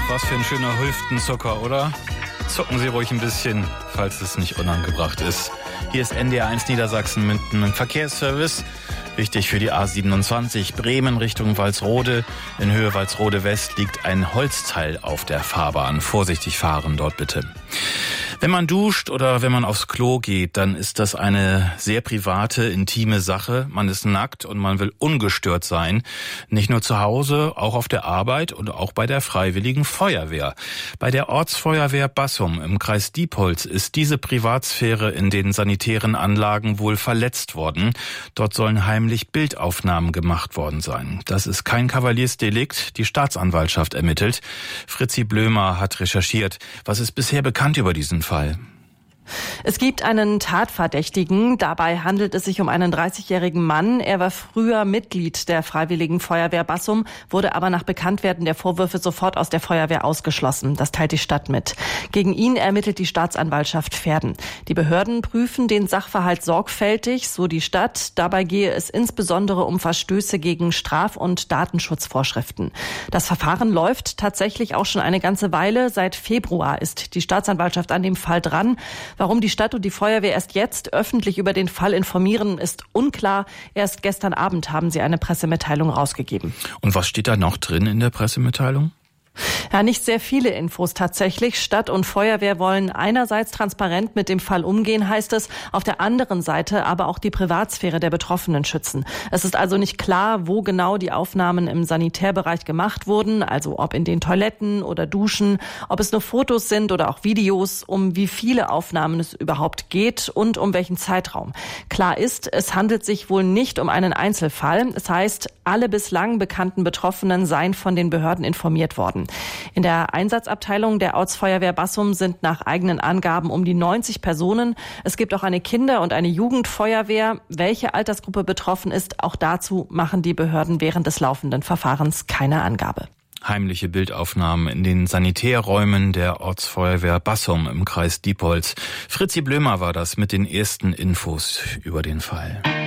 Was für ein schöner Hüftenzucker, oder? Zucken Sie ruhig ein bisschen, falls es nicht unangebracht ist. Hier ist NDR1 Niedersachsen mit einem Verkehrsservice. Wichtig für die A27 Bremen Richtung Walsrode. In Höhe Walsrode West liegt ein Holzteil auf der Fahrbahn. Vorsichtig fahren dort bitte. Wenn man duscht oder wenn man aufs Klo geht, dann ist das eine sehr private, intime Sache. Man ist nackt und man will ungestört sein. Nicht nur zu Hause, auch auf der Arbeit und auch bei der Freiwilligen Feuerwehr. Bei der Ortsfeuerwehr Bassum im Kreis Diepholz ist diese Privatsphäre in den sanitären Anlagen wohl verletzt worden. Dort sollen heimlich Bildaufnahmen gemacht worden sein. Das ist kein Kavaliersdelikt. Die Staatsanwaltschaft ermittelt. Fritzi Blömer hat recherchiert. Was ist bisher bekannt über diesen Fall? Es gibt einen Tatverdächtigen. Dabei handelt es sich um einen 30-jährigen Mann. Er war früher Mitglied der Freiwilligen Feuerwehr Bassum, wurde aber nach Bekanntwerden der Vorwürfe sofort aus der Feuerwehr ausgeschlossen. Das teilt die Stadt mit. Gegen ihn ermittelt die Staatsanwaltschaft Verden. Die Behörden prüfen den Sachverhalt sorgfältig, so die Stadt. Dabei gehe es insbesondere um Verstöße gegen Straf- und Datenschutzvorschriften. Das Verfahren läuft tatsächlich auch schon eine ganze Weile. Seit Februar ist die Staatsanwaltschaft an dem Fall dran. Warum die Stadt und die Feuerwehr erst jetzt öffentlich über den Fall informieren, ist unklar. Erst gestern Abend haben sie eine Pressemitteilung rausgegeben. Und was steht da noch drin in der Pressemitteilung? Ja, nicht sehr viele Infos tatsächlich. Stadt und Feuerwehr wollen einerseits transparent mit dem Fall umgehen, heißt es, auf der anderen Seite aber auch die Privatsphäre der Betroffenen schützen. Es ist also nicht klar, wo genau die Aufnahmen im Sanitärbereich gemacht wurden, also ob in den Toiletten oder Duschen, ob es nur Fotos sind oder auch Videos, um wie viele Aufnahmen es überhaupt geht und um welchen Zeitraum. Klar ist, es handelt sich wohl nicht um einen Einzelfall. Es heißt, alle bislang bekannten Betroffenen seien von den Behörden informiert worden. In der Einsatzabteilung der Ortsfeuerwehr Bassum sind nach eigenen Angaben um die 90 Personen. Es gibt auch eine Kinder- und eine Jugendfeuerwehr. Welche Altersgruppe betroffen ist, auch dazu machen die Behörden während des laufenden Verfahrens keine Angabe. Heimliche Bildaufnahmen in den Sanitärräumen der Ortsfeuerwehr Bassum im Kreis Diepholz. Fritzi Blömer war das mit den ersten Infos über den Fall.